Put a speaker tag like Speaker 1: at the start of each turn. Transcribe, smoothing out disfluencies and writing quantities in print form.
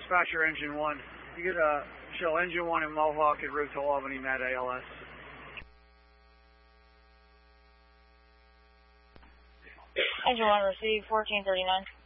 Speaker 1: Dispatcher Engine 1. You could show Engine 1 in Mohawk en route to Albany, Met ALS.
Speaker 2: Engine 1 received 1439.